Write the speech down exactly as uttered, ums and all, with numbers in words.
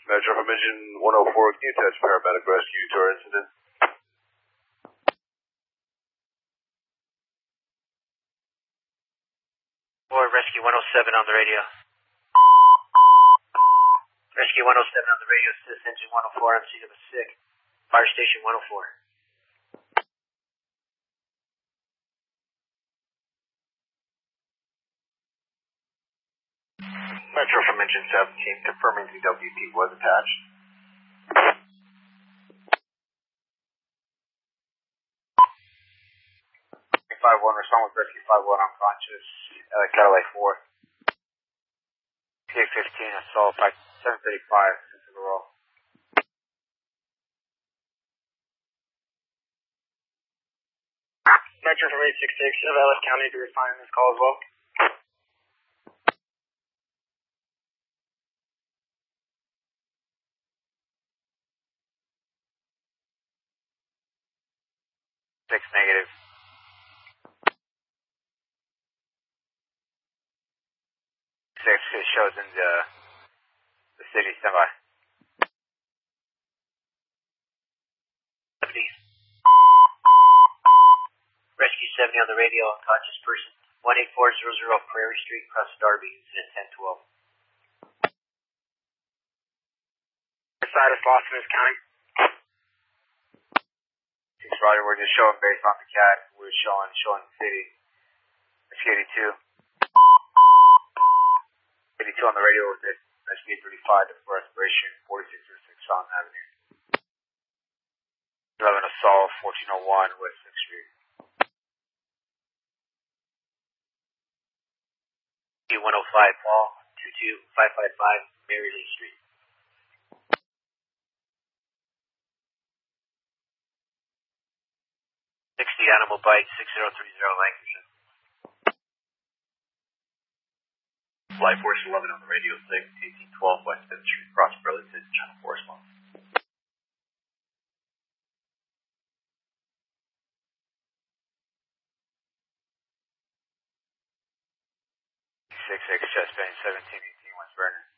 Metro from engine one oh four, can you attach paramedic rescue to our incident? Or Rescue one oh seven on the radio. Rescue one oh seven on the radio, assist engine one oh four, I'm scene of a sick. Fire station one oh four. Metro from engine seventeen, confirming the W P was attached. five one, respond with rescue five one, unconscious, uh, Cadillac four. P A fifteen, assault, back seven thirty-five, since the roll. Metro from eight six six, of Ellis County to respond in this call as well. Six negative. Six, it shows in the, the city, standby. Rescue seventy on the radio, unconscious person, one eight four zero zero Prairie Street, across Darby, incident ten twelve. Side of Los Angeles County. Six Roger, we're just showing based on the cat, we're showing, showing the city. Rescue eighty-two. eighty-two on the radio with it, Rescue eight thirty-five, for respiration, forty-six oh six on Avenue. eleven assault, fourteen oh one West sixth Street. one oh five Paul, two two five five five Mary Lee Street. sixty Animal Bite, six zero three zero Lancashire. Flight Force eleven on the radio, six, eighteen twelve West fifth Street, cross Burlington, channel four response. six six, chest bang, seventeen eighteen West Vernon.